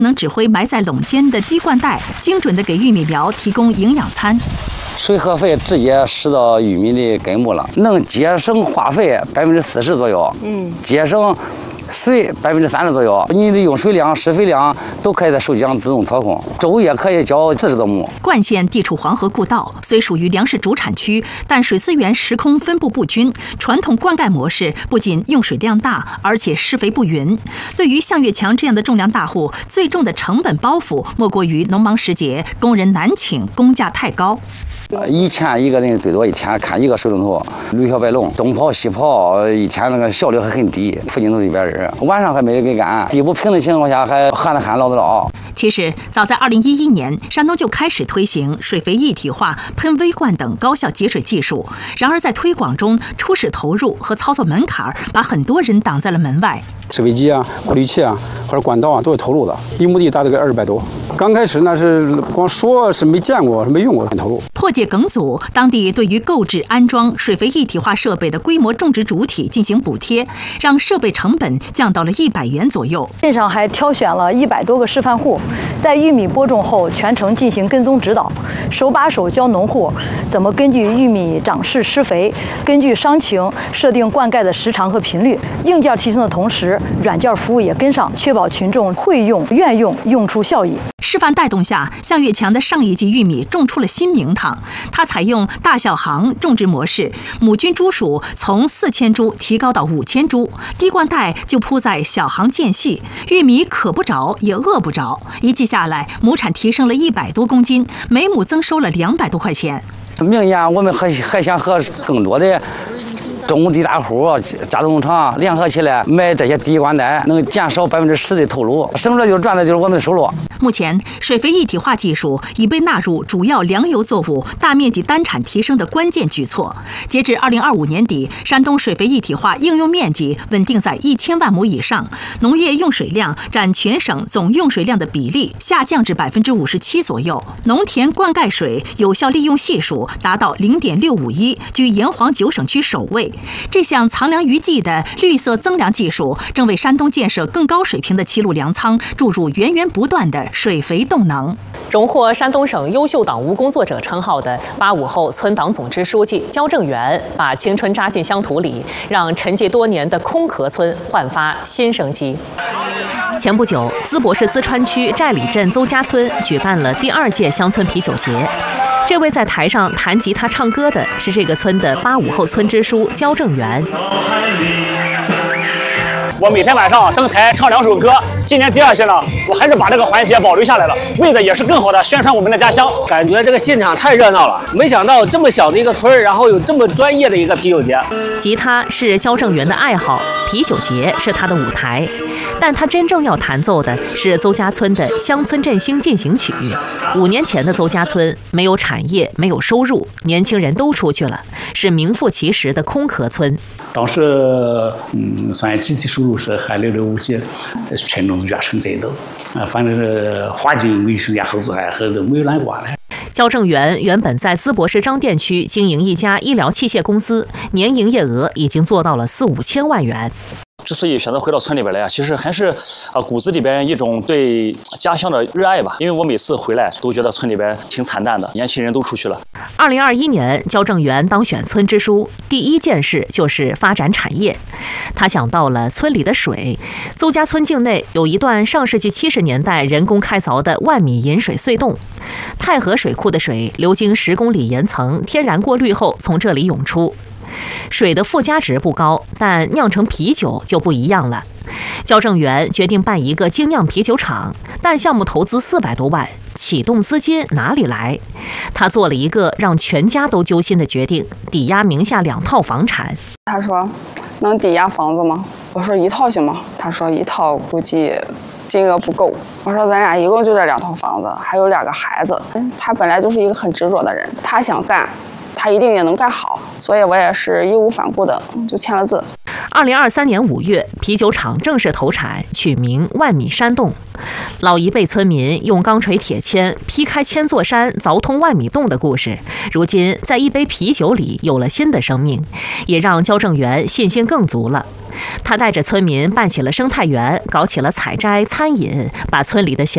能指挥埋在垄间的滴灌带，精准地给玉米苗提供营养餐。 水和肥直接施到玉米的根部了，能节省化肥40%左右，节省水30%左右。你的用水量、施肥量都可以在手机上自动操控，周也可以浇40多亩。 冠县地处黄河故道，虽属于粮食主产区，但水资源时空分布不均，传统灌溉模式不仅用水量大，而且施肥不匀。对于向月强这样的重量大户，最重的成本包袱莫过于农忙时节，工人难请，工价太高。 以前一个人最多一天看一个水龙头，6小白龙，东跑西跑，一天那个效率还很低，附近都是100人，晚上还没人给干，地不平的情况下还旱涝涝涝的涝。 其实，早在2011年，山东就开始推行水肥一体化、喷微灌等高效节水技术。然而，在推广中，初始投入和操作门槛把很多人挡在了门外。 施肥机啊、过滤器啊或者管道啊都是投入的，一亩地大概200多。刚开始那是光说是没见过、是没用过，很投入。 破解梗阻，当地对于购置安装水肥一体化设备的规模种植主体进行补贴，让设备成本降到了100元左右。 镇上还挑选了100多个示范户，在玉米播种后全程进行跟踪指导，手把手教农户怎么根据玉米长势施肥，根据伤情设定灌溉的时长和频率。硬件提升的同时，软件服务也跟上，确保群众会用、愿用，用出效益。 示范带动下，向月强的上一季玉米种出了新名堂。它采用大小行种植模式，亩均株数从4000株提高到5000株，滴灌带就铺在小行间隙，玉米渴不着也饿不着。一季下来，亩产提升了100多公斤，每亩增收了200多块钱。 明年我们还想和更多的中低大户、家族农场联合起来买这些滴灌带，能减少10%的投入，省着就赚的就是我们的收入。 目前，水肥一体化技术已被纳入主要粮油作物大面积单产提升的关键举措。截至2025年底，山东水肥一体化应用面积稳定在1000万亩以上，农业用水量占全省总用水量的比例下降至57%左右，农田灌溉水有效利用系数达到0.651，居炎黄9省区首位。这项藏粮于技的绿色增粮技术，正为山东建设更高水平的齐鲁粮仓注入源源不断的水肥动能。 荣获山东省优秀党务工作者称号的85后村党总支书记焦正元，把青春扎进乡土里，让沉寂多年的空壳村焕发新生机。前不久，淄博市淄川区寨里镇邹家村举办了第2届乡村啤酒节。这位在台上弹吉他唱歌的是这个村的85后村支书焦正元。 我每天晚上登台唱2首歌，今年第2届呢，我还是把这个环节保留下来了，为的也是更好的宣传我们的家乡。 感觉这个现场太热闹了，没想到这么小的一个村，然后有这么专业的一个啤酒节。 吉他是焦正元的爱好，啤酒节是他的舞台，但他真正要弹奏的是邹家村的乡村振兴进行曲。5年前的邹家村没有产业，没有收入，年轻人都出去了，是名副其实的空壳村。 当时算集体收入是还寥寥无几，群众怨声载道，反正是环境卫生也好是还没有难过呢。 焦正元原本在淄博市张店区经营一家医疗器械公司，年营业额已经做到了4-5千万元。 之所以选择回到村里边来，其实还是骨子里边一种对家乡的热爱吧。因为我每次回来都觉得村里边挺惨淡的，年轻人都出去了。 2021年，焦正元当选村支书，第一件事就是发展产业。他想到了村里的水。邹家村境内有一段上世纪70年代人工开凿的万米引水隧洞，太河水库的水流经10公里岩层，天然过滤后从这里涌出。水的附加值不高，但酿成啤酒就不一样了。焦正元决定办一个精酿啤酒厂，但项目投资400多万，启动资金哪里来？他做了一个让全家都揪心的决定，抵押名下2套房产。 他说：“能抵押房子吗？”我说：“1套行吗？”他说：“1套估计金额不够。”我说：“咱俩一共就这2套房子，还有2个孩子。”他本来就是一个很执着的人，他想干，他一定也能干好，所以我也是义无反顾的就签了字。 2023年5月，啤酒厂正式投产，取名万米山洞。老一辈村民用钢锤铁钎劈开1000座山，凿通万米洞的故事，如今在一杯啤酒里有了新的生命，也让焦正元信心更足了。他带着村民办起了生态园，搞起了采摘、餐饮，把村里的